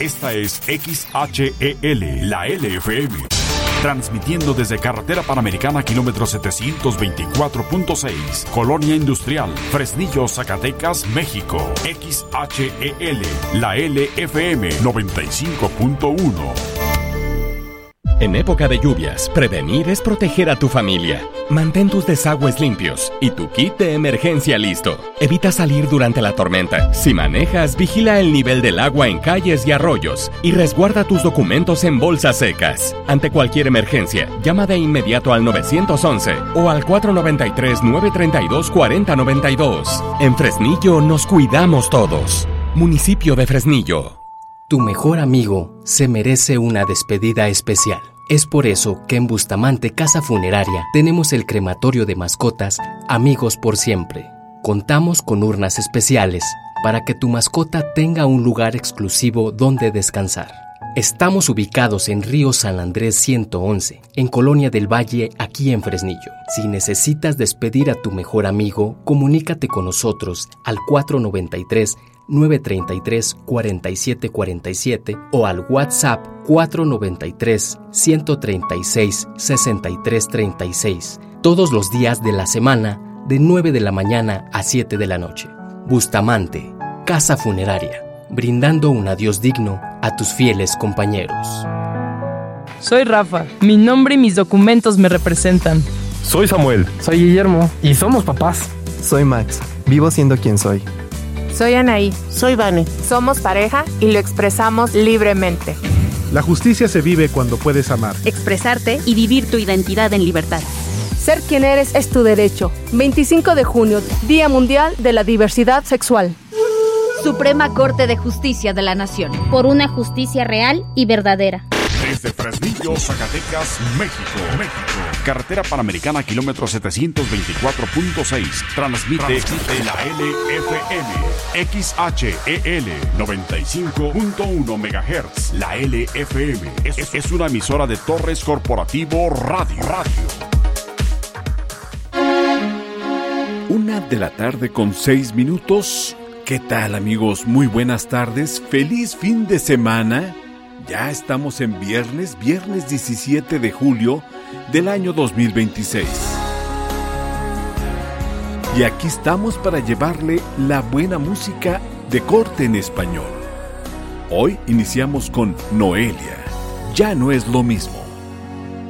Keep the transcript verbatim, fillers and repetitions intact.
Esta es X H E L, la L F M. Transmitiendo desde Carretera Panamericana, kilómetro setecientos veinticuatro punto seis, Colonia Industrial, Fresnillo, Zacatecas, México. X H E L, la L F M noventa y cinco punto uno. En época de lluvias, prevenir es proteger a tu familia. Mantén tus desagües limpios y tu kit de emergencia listo. Evita salir durante la tormenta. Si manejas, vigila el nivel del agua en calles y arroyos y resguarda tus documentos en bolsas secas. Ante cualquier emergencia, llama de inmediato al nueve once o al cuatro nueve tres, nueve tres dos, cuatro cero nueve dos. En Fresnillo nos cuidamos todos. Municipio de Fresnillo. Tu mejor amigo se merece una despedida especial. Es por eso que en Bustamante Casa Funeraria tenemos el crematorio de mascotas Amigos por Siempre. Contamos con urnas especiales para que tu mascota tenga un lugar exclusivo donde descansar. Estamos ubicados en Río San Andrés ciento once, en Colonia del Valle, aquí en Fresnillo. Si necesitas despedir a tu mejor amigo, comunícate con nosotros al cuatro nueve tres, nueve tres tres, cuatro siete cuatro siete o al WhatsApp cuatro nueve tres, uno tres seis, seis tres tres seis, todos los días de la semana, de nueve de la mañana a siete de la noche. Bustamante, Casa Funeraria, brindando un adiós digno a tus fieles compañeros. Soy Rafa, mi nombre y mis documentos me representan. Soy Samuel. Soy Guillermo y somos papás. Soy Max, vivo siendo quien soy. Soy Anaí. Soy Vane. Somos pareja y lo expresamos libremente. La justicia se vive cuando puedes amar, expresarte y vivir tu identidad en libertad. Ser quien eres es tu derecho. veinticinco de junio, Día Mundial de la Diversidad Sexual. Suprema Corte de Justicia de la Nación. Por una justicia real y verdadera. Desde Fresnillo, Zacatecas, México. México. Carretera Panamericana, kilómetro setecientos veinticuatro punto seis. Transmite, Transmite la L F M. X H E L noventa y cinco punto uno megahertz. La L F M es, es una emisora de Torres Corporativo Radio. Radio. Una de la tarde con seis minutos. ¿Qué tal, amigos? Muy buenas tardes. Feliz fin de semana. Ya estamos en viernes, viernes diecisiete de julio del año dos mil veintiséis. Y aquí estamos para llevarle la buena música de corte en español. Hoy iniciamos con Noelia. Ya no es lo mismo.